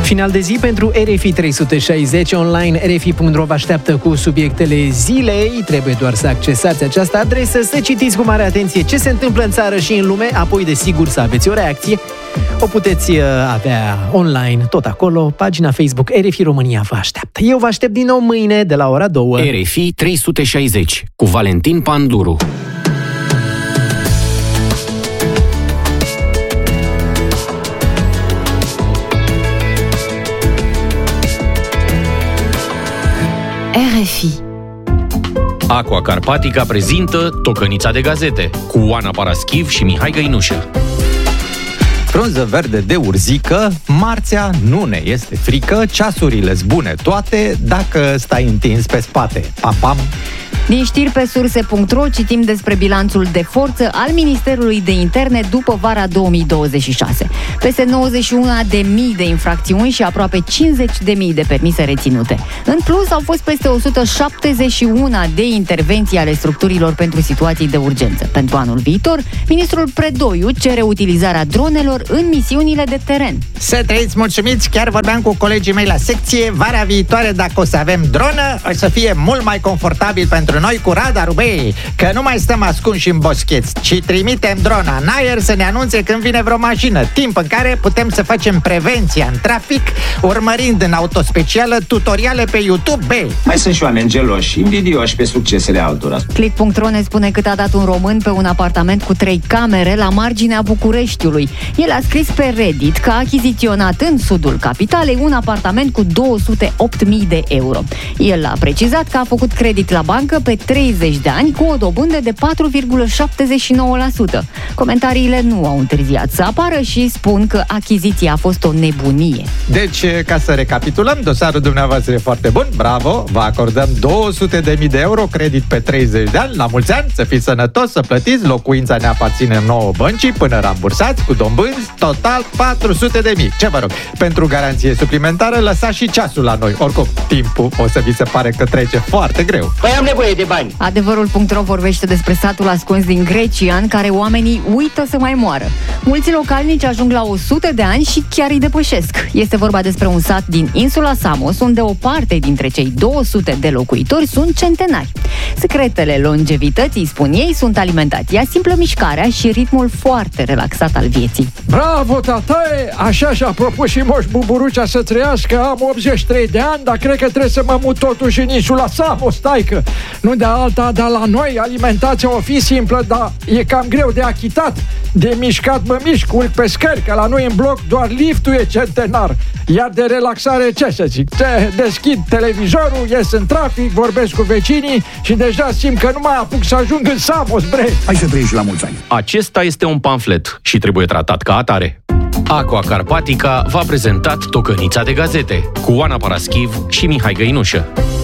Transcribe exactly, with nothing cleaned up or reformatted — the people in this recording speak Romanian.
Final de zi pentru R F I trei sute șaizeci online. R F I punct r o vă așteaptă cu subiectele zilei. Trebuie doar să accesați această adresă, să citiți cu mare atenție ce se întâmplă în țară și în lume, apoi, desigur, să aveți o reacție. O puteți avea online, tot acolo. Pagina Facebook R F I România vă așteaptă. Eu vă aștept din nou mâine de la ora două. R F I trei sute șaizeci cu Valentin Panduru. R F I. Aqua Carpatica prezintă Tocănița de gazete cu Oana Paraschiv și Mihai Găinușă. Frunză verde de urzică, marțea nu ne este frică, ceasurile-s bune toate dacă stai întins pe spate. Pam, pam! Din știri pe surse punct ro citim despre bilanțul de forță al Ministerului de Interne după vara două mii douăzeci și șase. Peste nouăzeci și unu de mii de infracțiuni și aproape cincizeci de mii de permise reținute. În plus, au fost peste o sută șaptezeci și unu de intervenții ale structurilor pentru situații de urgență. Pentru anul viitor, ministrul Predoiu cere utilizarea dronelor în misiunile de teren. Să trăiți mulțumiți, chiar vorbeam cu colegii mei la secție, vara viitoare, dacă o să avem dronă, o să fie mult mai confortabil pentru noi cu radarul, băi, că nu mai stăm ascunși în boscheți, ci trimitem drona în aer să ne anunțe când vine vreo mașină, timp în care putem să facem prevenția în trafic, urmărind în autospecială tutoriale pe YouTube, băi. Mai sunt și oameni geloși, invidioși pe succesele altora. Click punct ro ne spune cât a dat un român pe un apartament cu trei camere la marginea Bucureștiului. El a scris pe Reddit că a achiziționat în sudul capitalei un apartament cu două sute opt mii de euro. El a precizat că a făcut credit la bancă pe treizeci de ani cu o dobândă de patru virgulă șaptezeci și nouă la sută. Comentariile nu au întârziat să apară și spun că achiziția a fost o nebunie. Deci, ca să recapitulăm, dosarul dumneavoastră e foarte bun, bravo, vă acordăm două sute de mii de euro credit pe treizeci de ani, la mulți ani, să fiți sănătos, să plătiți, locuința ne aparține nouă băncii până rambursați cu dobânzi, total patru sute de mii. Ce vă rog, pentru garanție suplimentară lăsați și ceasul la noi, oricum, timpul o să vi se pare că trece foarte greu. Păi am nevoie de bani. Adevărul punct ro vorbește despre satul ascuns din Grecia în care oamenii uită să mai moară. Mulți localnici ajung la o sută de ani și chiar îi depășesc. Este vorba despre un sat din insula Samos, unde o parte dintre cei două sute de locuitori sunt centenari. Secretele longevității, spun ei, sunt alimentația simplă, mișcarea și ritmul foarte relaxat al vieții. Bravo, tataie! Așa și-a propus și Moș Buburucea să trăiască. Am optzeci și trei de ani, dar cred că trebuie să mă mut totuși în insula Samos, taică. Nu de alta, dar la noi alimentația o fi simplă, dar e cam greu de achitat. De mișcat mă mișc, urc pe scări, că la noi în bloc doar liftul e centenar. Iar de relaxare, ce să zic? Te deschid televizorul, ies în trafic, vorbesc cu vecinii și deja simt că nu mai apuc să ajung în Samos, bre. Hai să trăiești la mulți ani. Acesta este un pamflet și trebuie tratat ca atare. Aqua Carpatica v-a prezentat Tocănița de gazete cu Oana Paraschiv și Mihai Găinușă.